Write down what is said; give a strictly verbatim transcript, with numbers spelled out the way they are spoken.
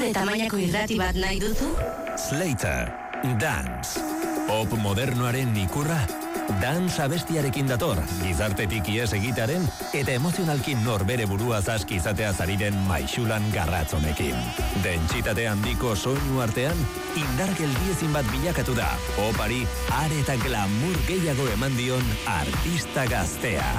Zure tamainako irrati bat nahi duzu? Slater, Dance. Pop modernoaren ikurra? Dance abestiarekin dator, gizartetik ies egitaren eta emozionalki norbere burua zaski izatea zariren maixulan garratzonekin. Dentsitate handiko soinu artean, indar geldiezin bat bilakatu da, popari are eta glamour gehiago eman dion artista gaztea.